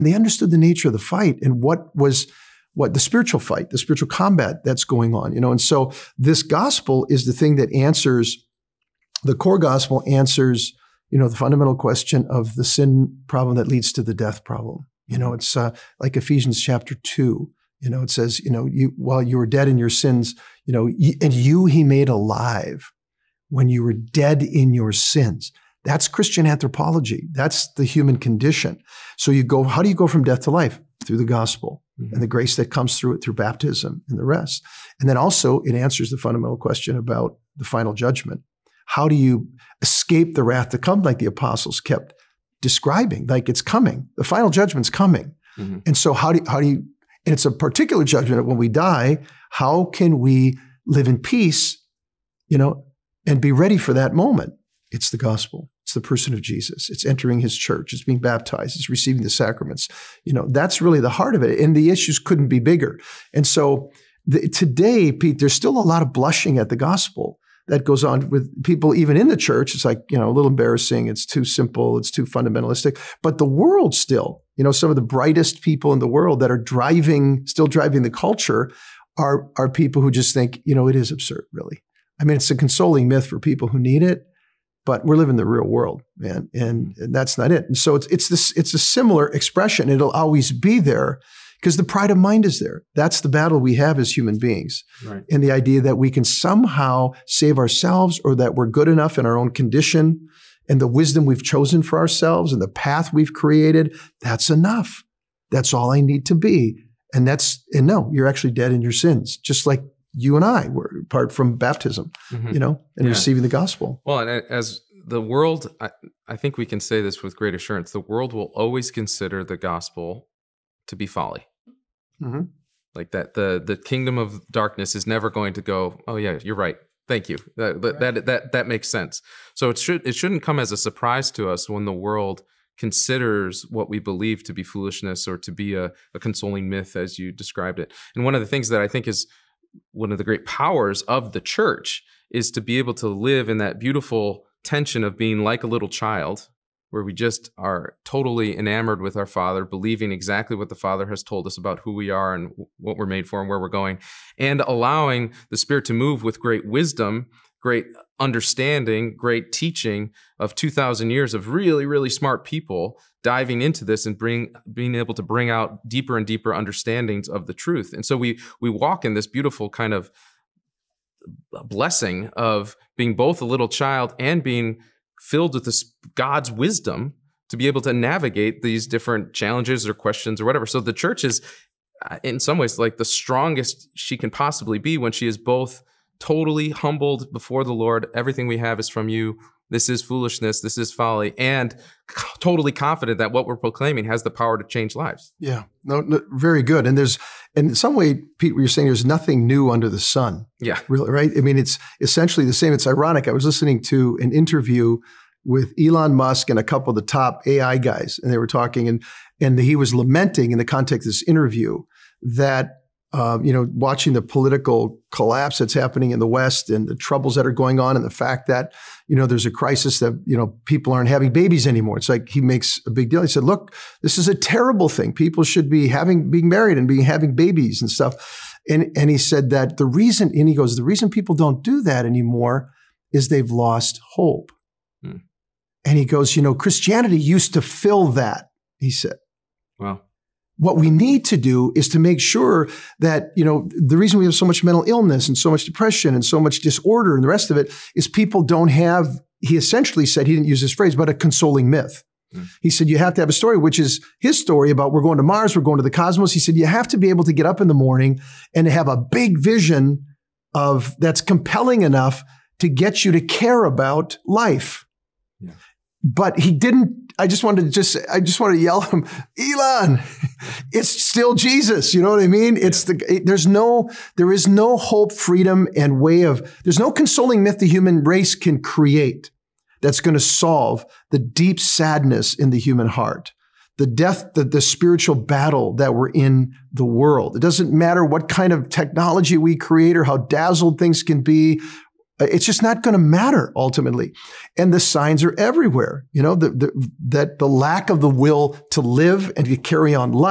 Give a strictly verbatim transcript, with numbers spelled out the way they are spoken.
And they understood the nature of the fight and what was what the spiritual fight, the spiritual combat that's going on, you know. And so this gospel is the thing that answers, the core gospel answers, you know, the fundamental question of the sin problem that leads to the death problem. You know, it's uh, like Ephesians chapter two. You know, it says, you know, you while you were dead in your sins, you know, y- and you he made alive when you were dead in your sins. That's Christian anthropology. That's the human condition. So you go, how do you go from death to life? Through the gospel mm-hmm. and the grace that comes through it through baptism and the rest. And then also it answers the fundamental question about the final judgment. How do you escape the wrath to come, like the apostles kept describing, like it's coming. The final judgment's coming. Mm-hmm. And so how do you, how do you, and it's a particular judgment when we die, how can we live in peace, you know, and be ready for that moment? It's the gospel. It's the person of Jesus. It's entering his church. It's being baptized. It's receiving the sacraments. You know, that's really the heart of it. And the issues couldn't be bigger. And so the, today, Pete, there's still a lot of blushing at the gospel that goes on with people even in the church. It's like, you know, a little embarrassing. It's too simple. It's too fundamentalistic. But the world still, you know, some of the brightest people in the world that are driving, still driving the culture are, are people who just think, you know, it is absurd, really. I mean, it's a consoling myth for people who need it, but we're living the real world, man. And, and that's not it. And so it's, it's this, it's a similar expression. It'll always be there because the pride of mind is there. That's the battle we have as human beings. Right. And the idea that we can somehow save ourselves or that we're good enough in our own condition and the wisdom we've chosen for ourselves and the path we've created, that's enough. That's all I need to be. And that's, and no, you're actually dead in your sins, just like you and I were apart from baptism, mm-hmm. you know, and yeah. receiving the gospel. Well, and as the world, I, I think we can say this with great assurance, the world will always consider the gospel to be folly. Mm-hmm. Like that, the the kingdom of darkness is never going to go, oh yeah, you're right. Thank you. That right. that that that makes sense. So it should it shouldn't come as a surprise to us when the world considers what we believe to be foolishness or to be a, a consoling myth, as you described it. And one of the things that I think is one of the great powers of the church is to be able to live in that beautiful tension of being like a little child, where we just are totally enamored with our Father, believing exactly what the Father has told us about who we are and what we're made for and where we're going, and allowing the Spirit to move with great wisdom, great understanding, great teaching of two thousand years of really, really smart people diving into this and bring, being able to bring out deeper and deeper understandings of the truth. And so we we walk in this beautiful kind of blessing of being both a little child and being filled with this God's wisdom to be able to navigate these different challenges or questions or whatever. So the church is, in some ways, like the strongest she can possibly be when she is both totally humbled before the Lord. Everything we have is from you. This is foolishness. This is folly. And totally confident that what we're proclaiming has the power to change lives. Yeah, no, no, very good. And there's, in some way, Pete, what you're saying, there's nothing new under the sun. Yeah. Really, right? I mean, it's essentially the same. It's ironic. I was listening to an interview with Elon Musk and a couple of the top A I guys, and they were talking, and and he was lamenting in the context of this interview that, um, you know, watching the political collapse that's happening in the West and the troubles that are going on and the fact that, you know, there's a crisis that, you know, people aren't having babies anymore. It's like he makes a big deal. He said, look, this is a terrible thing. People should be having, being married and being having babies and stuff. And, and he said that the reason, and he goes, the reason people don't do that anymore is they've lost hope. Hmm. And he goes, you know, Christianity used to fill that, he said. Wow. What we need to do is to make sure that, you know, the reason we have so much mental illness and so much depression and so much disorder and the rest of it is people don't have, he essentially said, he didn't use this phrase, but a consoling myth. Mm. He said, you have to have a story, which is his story about we're going to Mars, we're going to the cosmos. He said, you have to be able to get up in the morning and have a big vision of that's compelling enough to get you to care about life. Yeah. But he didn't, I just wanted to just, I just wanted to yell at him, Elon, it's still Jesus. You know what I mean? It's the, it, there's no, there is no hope, freedom, and way of, there's no consoling myth the human race can create that's going to solve the deep sadness in the human heart, the death, the, the spiritual battle that we're in the world. It doesn't matter what kind of technology we create or how dazzled things can be. It's just not going to matter ultimately. And the signs are everywhere, you know, the, the, that the lack of the will to live and to carry on life